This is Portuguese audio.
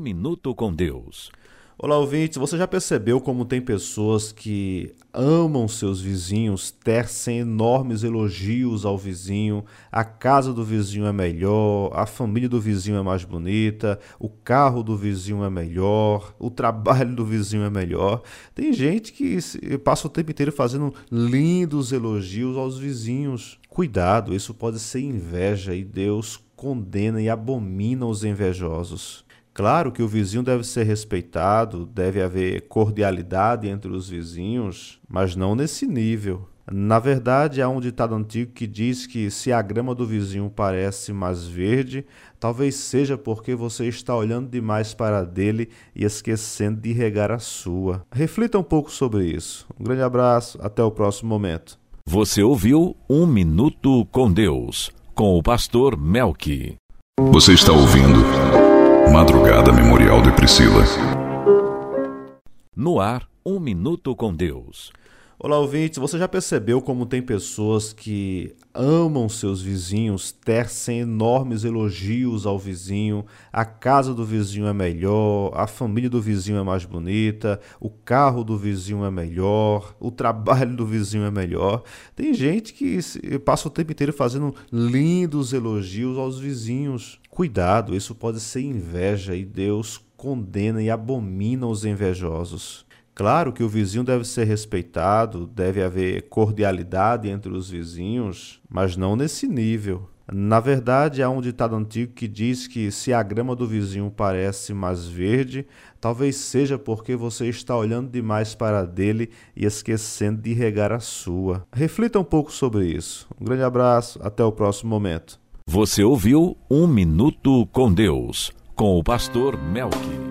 Minuto com Deus. Olá, ouvintes. Você já percebeu como tem pessoas que amam seus vizinhos, tecem enormes elogios ao vizinho, a casa do vizinho é melhor, a família do vizinho é mais bonita, o carro do vizinho é melhor, o trabalho do vizinho é melhor. Tem gente que passa o tempo inteiro fazendo lindos elogios aos vizinhos. Cuidado, isso pode ser inveja e Deus condena e abomina os invejosos. Claro que o vizinho deve ser respeitado, deve haver cordialidade entre os vizinhos, mas não nesse nível. Na verdade, há um ditado antigo que diz que se a grama do vizinho parece mais verde, talvez seja porque você está olhando demais para a dele e esquecendo de regar a sua. Reflita um pouco sobre isso. Um grande abraço, até o próximo momento. Você ouviu Um Minuto com Deus, com o pastor Melqui. Você está ouvindo Madrugada Memorial de Priscila. No ar, Um Minuto com Deus. Olá, ouvintes. Você já percebeu como tem pessoas que amam seus vizinhos, tecem enormes elogios ao vizinho, a casa do vizinho é melhor, a família do vizinho é mais bonita, o carro do vizinho é melhor, o trabalho do vizinho é melhor. Tem gente que passa o tempo inteiro fazendo lindos elogios aos vizinhos. Cuidado, isso pode ser inveja e Deus condena e abomina os invejosos. Claro que o vizinho deve ser respeitado, deve haver cordialidade entre os vizinhos, mas não nesse nível. Na verdade, há um ditado antigo que diz que se a grama do vizinho parece mais verde, talvez seja porque você está olhando demais para a dele e esquecendo de regar a sua. Reflita um pouco sobre isso. Um grande abraço, até o próximo momento. Você ouviu Um Minuto com Deus, com o pastor Melqui.